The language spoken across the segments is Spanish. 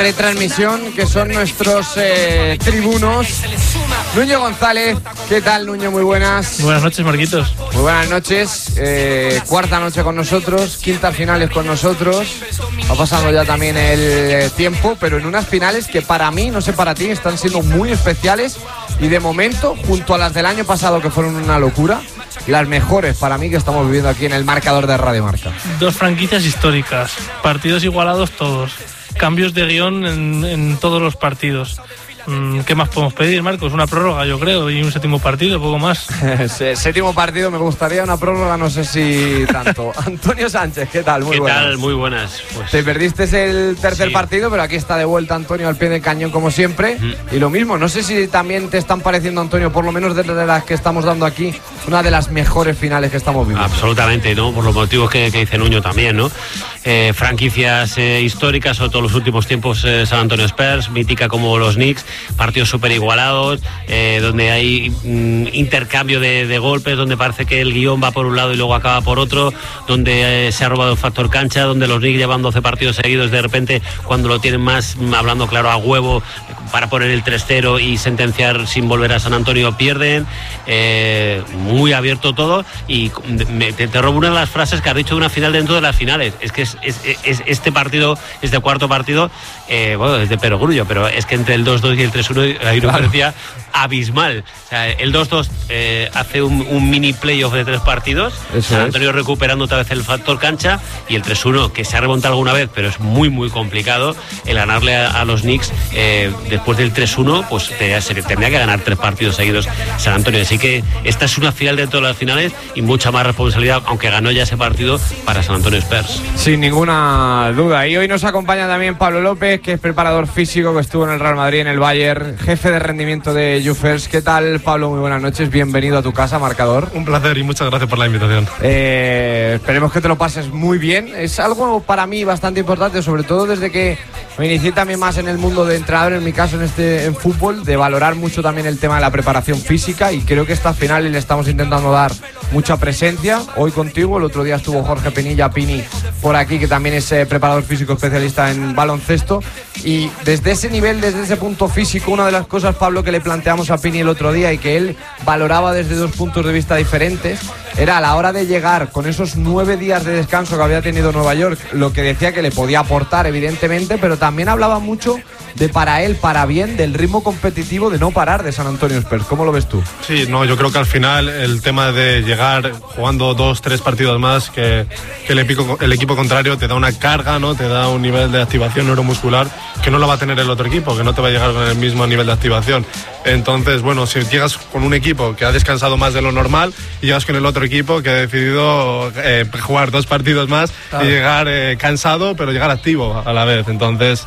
Retransmisión, que son nuestros tribunos. Nuño González, ¿qué tal, Nuño? Muy buenas. Buenas noches, Marquitos. Muy buenas noches. Cuarta noche con nosotros, quintas finales con nosotros. Va pasando ya también el tiempo, pero en unas finales que para mí, no sé para ti, están siendo muy especiales y de momento, junto a las del año pasado que fueron una locura, las mejores para mí que estamos viviendo aquí en el marcador de Radio Marca. Dos franquicias históricas, partidos igualados todos, cambios de guión en todos los partidos. ¿Qué más podemos pedir, Marcos? Una prórroga, yo creo, y un séptimo partido, poco más. Séptimo partido, me gustaría una prórroga, no sé si tanto. Antonio Sánchez, ¿qué tal? Muy buenas. ¿Qué tal? Muy buenas. Pues, te perdiste el tercer partido, pero aquí está de vuelta Antonio al pie del cañón como siempre. Y lo mismo, no sé si también te están pareciendo, Antonio, por lo menos de las que estamos dando aquí, una de las mejores finales que estamos viviendo. Absolutamente, ¿no? Por los motivos que dice Nuño también, ¿no? Franquicias históricas, sobre todo en los últimos tiempos, San Antonio Spurs, mítica como los Knicks, partidos súper igualados, donde hay intercambio de golpes, donde parece que el guión va por un lado y luego acaba por otro, donde se ha robado el factor cancha, donde los Knicks llevan 12 partidos seguidos, de repente cuando lo tienen más, hablando claro, a huevo para poner el 3-0 y sentenciar sin volver a San Antonio, pierden. Muy abierto todo, y te robo una de las frases que has dicho de una final dentro de las finales. Es que es este partido, este cuarto partido, bueno, es de perogrullo, pero es que entre el 2-2 y el 3-1 hay una diferencia abismal. O sea, el 2-2 hace un mini playoff de 3 partidos, San Antonio recuperando otra vez el factor cancha, y el 3-1, que se ha remontado alguna vez, pero es muy muy complicado el ganarle a los Knicks. Después del 3-1, pues tendría que ganar 3 partidos seguidos San Antonio. Así que esta es una final dentro de las finales y mucha más responsabilidad, aunque ganó ya ese partido, para San Antonio Spurs. Sin ninguna duda. Y hoy nos acompaña también Pablo López, que es preparador físico, que estuvo en el Real Madrid, en el Bayern, jefe de rendimiento de YouFirst. ¿Qué tal, Pablo? Muy buenas noches, bienvenido a tu casa, Marcador. Un placer y muchas gracias por la invitación. Esperemos que te lo pases muy bien. Es algo para mí bastante importante, sobre todo desde que me inicié también más en el mundo de entrenador, en mi caso en fútbol, de valorar mucho también el tema de la preparación física, y creo que esta final le estamos intentando dar mucha presencia. Hoy contigo, el otro día estuvo Jorge Pini por aquí, que también es preparador físico especialista en baloncesto, y desde ese nivel, desde ese punto físico, una de las cosas, Pablo, que le planteamos a Pini el otro día y que él valoraba desde 2 puntos de vista diferentes, era a la hora de llegar con esos 9 días de descanso que había tenido Nueva York, lo que decía que le podía aportar, evidentemente, pero también hablaba mucho de, para él, para bien, del ritmo competitivo de no parar de San Antonio Spurs. ¿Cómo lo ves tú? Sí, no, yo creo que al final el tema de llegar jugando 2-3 partidos más que el equipo contrario te da una carga, ¿no? Te da un nivel de activación neuromuscular que no lo va a tener el otro equipo, que no te va a llegar con el mismo nivel de activación. Entonces, bueno, si llegas con un equipo que ha descansado más de lo normal y llegas con el otro equipo que ha decidido jugar 2 partidos más, claro, y llegar cansado, pero llegar activo a la vez. Entonces,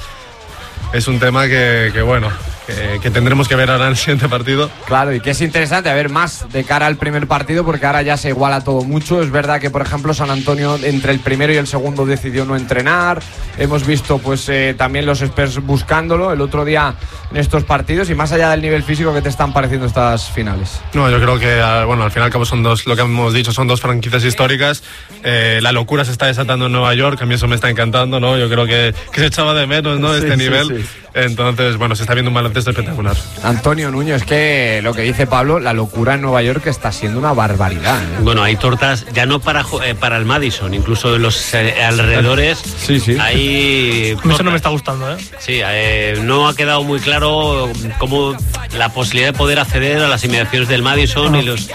es un tema que tendremos que ver ahora en el siguiente partido. Claro, y que es interesante a ver más de cara al primer partido, porque ahora ya se iguala todo mucho. Es verdad que, por ejemplo, San Antonio entre el primero y el segundo decidió no entrenar. Hemos visto pues también los Spurs buscándolo el otro día en estos partidos, y más allá del nivel físico, ¿qué te están pareciendo estas finales? No, yo creo que, bueno, al final cabo son dos, lo que hemos dicho, son 2 franquicias históricas. La locura se está desatando en Nueva York, a mí eso me está encantando, ¿no? Yo creo que se echaba de menos, ¿no? Este nivel. Sí. Entonces, bueno, se está viendo un baloncesto espectacular. Antonio, Nuño, es que lo que dice Pablo, la locura en Nueva York está siendo una barbaridad, ¿eh? Bueno, hay tortas, ya no para el Madison, incluso en los alrededores. Sí. Hay eso no me está gustando, ¿eh? Sí, no ha quedado muy claro cómo la posibilidad de poder acceder a las inmediaciones del Madison, y los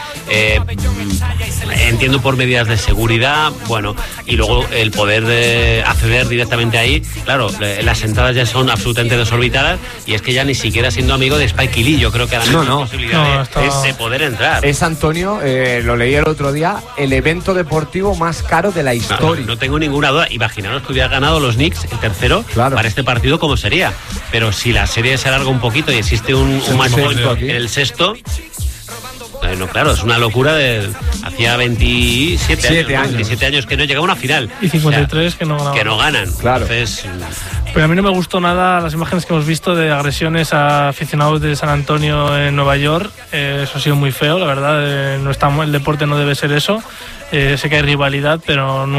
entiendo por medidas de seguridad, bueno, y luego el poder acceder directamente ahí. Claro, las entradas ya son absolutamente desorbitadas, y es que ya ni siquiera siendo amigo de Spike Lee, yo creo que ahora mismo posibilidad de poder entrar. Es, Antonio, lo leí el otro día, el evento deportivo más caro de la historia. No tengo ninguna duda. Imaginaros que hubiera ganado los Knicks el tercero, claro, para este partido, ¿cómo sería? Pero si la serie se alarga un poquito y existe un match point en el sexto, no, claro, es una locura. Hacía 27 años que no llegaba a una final. Y 53 que no ganan. Claro. Entonces, pero a mí no me gustó nada las imágenes que hemos visto de agresiones a aficionados de San Antonio en Nueva York. Eso ha sido muy feo, la verdad. No está, el deporte no debe ser eso. Sé que hay rivalidad, pero no